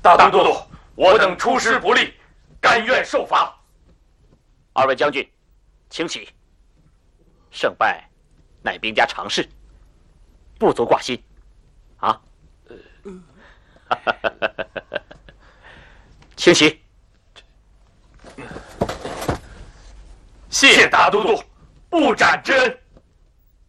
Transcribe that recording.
大都督，我等出师不利，甘愿受罚。 二位将军，请起。胜败乃兵家常事，不足挂心。啊？请起。 谢大都督，不斩之恩。